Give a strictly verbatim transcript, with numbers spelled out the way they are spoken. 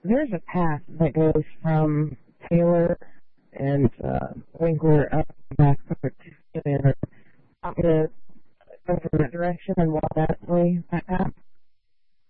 there's a path that goes from Taylor and uh, Winkler up and back over to Taylor. I'm going to go from that direction and walk that way, that path.